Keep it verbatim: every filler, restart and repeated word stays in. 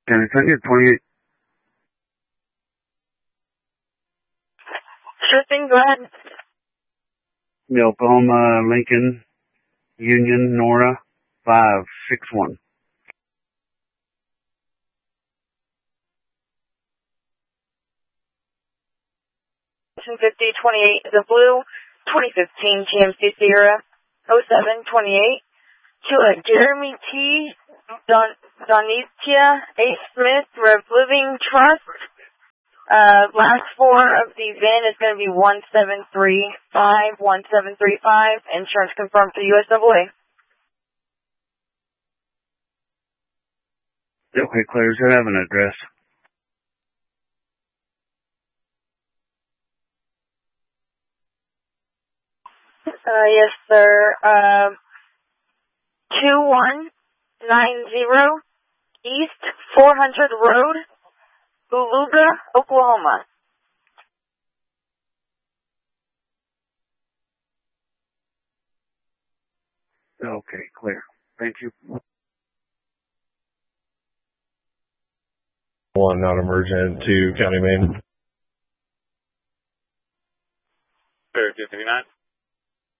Can I send you twenty-eight? Sure thing, go ahead. The Oklahoma, Lincoln, Union, Nora, five six one. fifty twenty-eight is a blue, twenty fifteen G M C Sierra, oh seven twenty-eight, to a Jeremy T. Don Donitia A. Smith, Rev Living Trust. Uh, last four of the V I N is going to be one seven three five, one seven three five, insurance confirmed to U S double A. Okay, Claire, does it have an address? Uh, yes, sir. Uh, two one nine zero East four hundred Road, Beluga, Oklahoma. Okay, clear. Thank you. One non-emergent to County Main. Fair two fifty-nine.